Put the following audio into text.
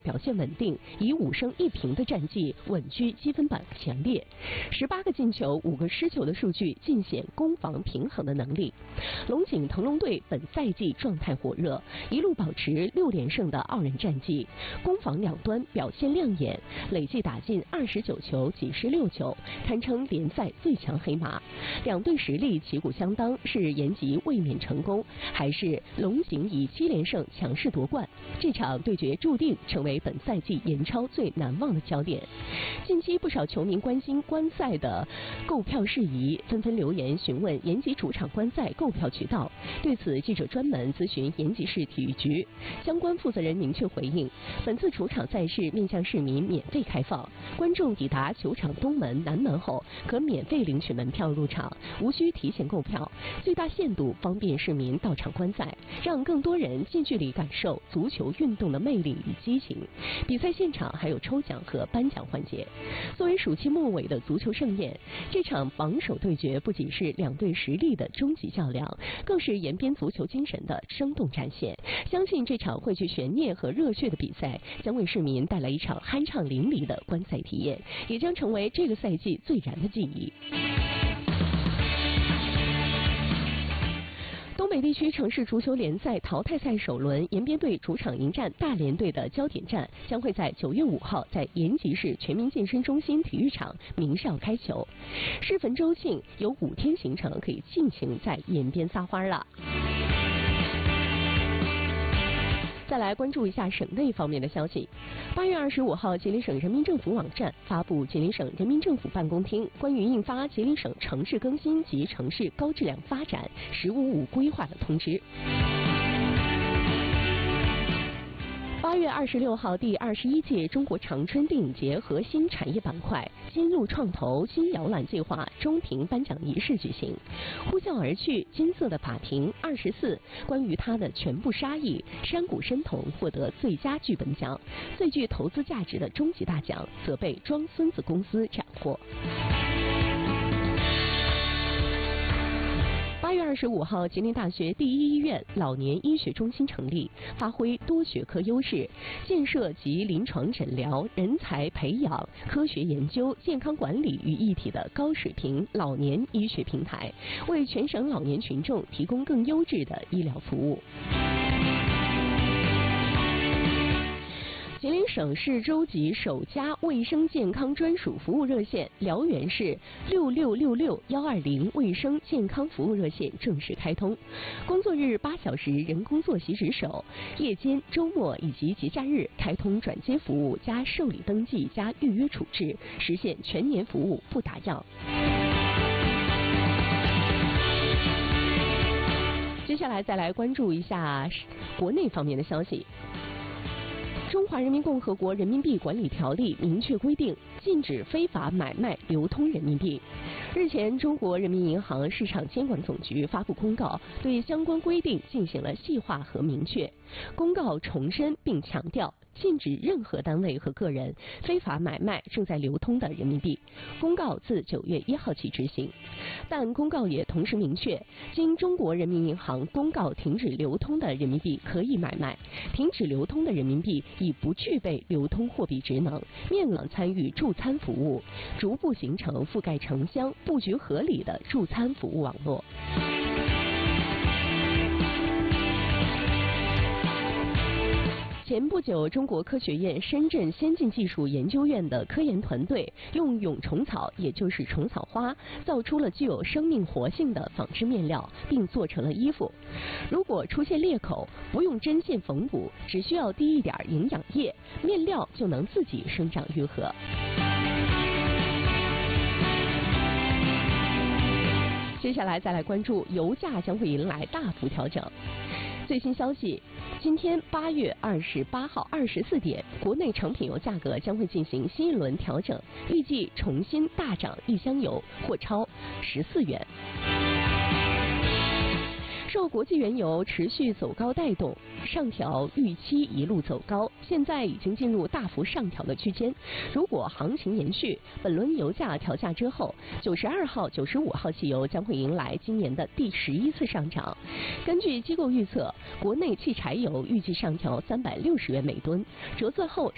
表现稳定，以5胜1平的战绩稳居积分榜前列，18个进球、5个失球的数据尽显攻防平衡的能力。龙井腾龙队本赛季状态火热，一路保持6连胜的傲人战绩，攻防两端表现亮眼，累计打进29球仅失6球，堪称联赛最强黑马。两队实力旗鼓相当，是延吉卫冕成功，还是龙井以7连胜强势夺冠？这场对决注定成为本赛季延超最难忘的焦点。近期不少球迷关心观赛的购票事宜，纷纷留言询问延吉主场观赛购票渠道。对此，记者专门咨询延吉市体育局，相关负责人明确回应，本次主场赛事面向市民免费开放，观众抵达球场东门、南门后，可免费领取门票入场，无需提前购票，最大限度方便市民到场观赛，让更多人近距离感受足球运动的魅力与激情。比赛现场还有抽奖和颁奖环节。作为暑期末尾的足球盛宴，这场榜首对决不仅是两队实力的终极较量，更是延边足球精神的生动展现。相信这场汇聚悬念和热血的比赛，将为市民带来一场酣畅淋漓的观赛体验，也将成为这个赛季最燃的记忆。东北地区城市足球联赛淘汰赛首轮，延边队主场迎战大连队的焦点战将会在9月5号在延吉市全民健身中心体育场鸣哨开球。适逢周庆，有5天行程可以尽情在延边撒欢了。再来关注一下省内方面的消息。8月25号，吉林省人民政府网站发布吉林省人民政府办公厅关于印发吉林省城市更新及城市高质量发展“十五五”规划的通知。8月26号，第21届中国长春电影节核心产业板块金路创投新摇篮计划中评颁奖仪式举行。呼啸而去，金色的法庭24，关于他的全部杀意，山谷深瞳获得最佳剧本奖，最具投资价值的终极大奖则被装孙子公司斩获。8月25号，吉林大学第一医院老年医学中心成立，发挥多学科优势，建设集临床诊疗、人才培养、科学研究、健康管理于一体的高水平老年医学平台，为全省老年群众提供更优质的医疗服务。吉林省市州级首家卫生健康专属服务热线辽源市6666-120卫生健康服务热线正式开通，工作日8小时人工作息值守，夜间、周末以及节假日开通转接服务加受理登记加预约处置，实现全年服务不打烊。接下来再来关注一下国内方面的消息。中华人民共和国人民币管理条例明确规定，禁止非法买卖流通人民币。日前，中国人民银行市场监管总局发布公告，对相关规定进行了细化和明确。公告重申并强调，禁止任何单位和个人非法买卖正在流通的人民币。公告自9月1号起执行，但公告也同时明确，经中国人民银行公告停止流通的人民币可以买卖，停止流通的人民币已不具备流通货币职能，面额参与助餐服务，逐步形成覆盖城乡、布局合理的助餐服务网络。前不久，中国科学院深圳先进技术研究院的科研团队用蛹虫草，也就是虫草花，造出了具有生命活性的纺织面料，并做成了衣服。如果出现裂口，不用针线缝补，只需要滴一点营养液，面料就能自己生长愈合。接下来再来关注油价将会迎来大幅调整。最新消息，今天8月28号24点，国内成品油价格将会进行新一轮调整，预计重新大涨1箱油或超14元。受国际原油持续走高带动，上调预期一路走高，现在已经进入大幅上调的区间。如果行情延续，本轮油价调价之后，92号、95号汽油将会迎来今年的第11次上涨。根据机构预测，国内汽柴油预计上调360元每吨，折算后